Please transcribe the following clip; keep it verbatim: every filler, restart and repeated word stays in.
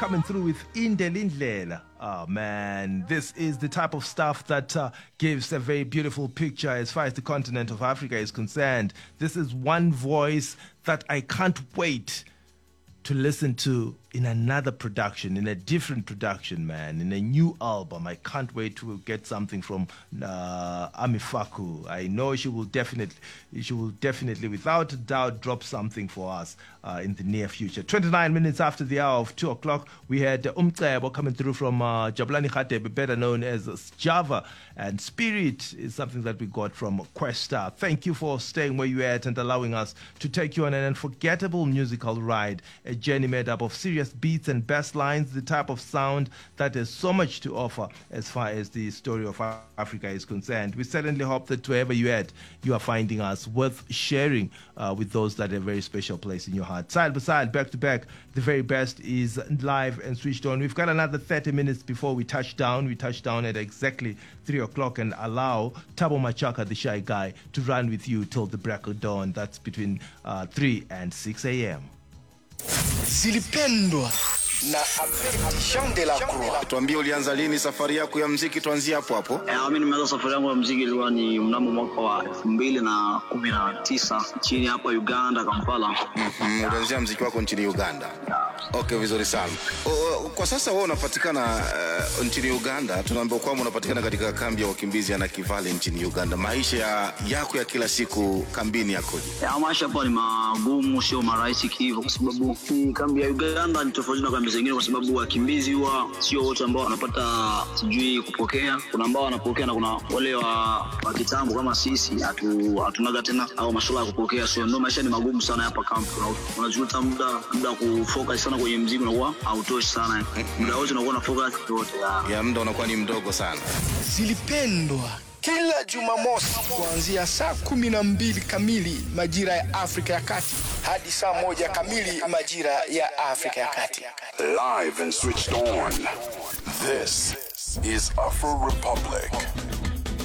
coming through with Indelindlela. Oh man, this is the type of stuff that uh, gives a very beautiful picture as far as the continent of Africa is concerned. This is one voice that I can't wait to listen to in another production, in a different production, man, in a new album. I can't wait to get something from uh, Amifaku. I know she will definitely, she will definitely, without a doubt, drop something for us uh, in the near future. twenty-nine minutes after the hour of two o'clock, we had uh, Umcebo coming through from uh, Jabulani Khatebe, better known as Java. And Spirit is something that we got from Questa. Thank you for staying where you're at and allowing us to take you on an unforgettable musical ride, a journey made up of serious beats and bass lines, the type of sound that has so much to offer as far as the story of Africa is concerned. We certainly hope that wherever you're at, you are finding us worth sharing uh, with those that have a very special place in your heart. Side by side, back to back, the very best is live and switched on. We've got another thirty minutes before we touch down. We touch down at exactly three o'clock and allow Tabo Machaka, the shy guy, to run with you till the break of dawn. That's between uh, three and six a.m. Zilipendwa na Jean de la Croix. Tuambie ulianza lini safari yako ya muziki, tuanzie hapo hapo. Eh, mimi nimeanza safari yangu ya muziki ilikuwa ni mnamo mwaka wa elfu mbili na kumi na tisa chini hapa Uganda, Kampala. Mhm, ulianzia muziki wako nchini Uganda. Okay, vizuri sana. O, kwa sasa wewe unapatikana uh, nchini Uganda. Tunaambiwa kwamba unapatikana katika kambi ya wakimbizi ya Nakivale nchini Uganda. Maisha ya, yako ya kila siku kambini yakoje? Ya maisha hapa ni magumu, sio marahisi hivyo, kwa sababu kambi ya Uganda ni tofauti na kambi zingine, kwa sababu wakimbizi huwa sio wote ambao wanapata sijui kupokea. Kuna ambao wanapokea na kuna wale wa, wa kitambo kama sisi hatu hatunaga tena au masuala ya kupokea. So ndio maisha ni magumu sana hapa kambi. Unajuta muda muda kufocus sana kwenye muziki unakuwa hautoshi sana. Muda wote unakuwa na focus yote ya, ya muda unakuwa ni mdogo sana. Zilipendwa kila Jumamosi kuanzia saa kumi na mbili kamili majira ya Afrika ya Kati hadi saa moja kamili majira ya Afrika ya Kati. Live and switched on. This is Afro Republic.